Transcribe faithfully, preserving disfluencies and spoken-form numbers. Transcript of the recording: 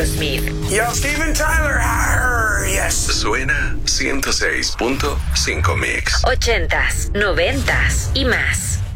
Aerosmith. Yo, Steven Tyler. Arr, yes. Suena ciento seis punto cinco Mix. Ochentas, noventas y más.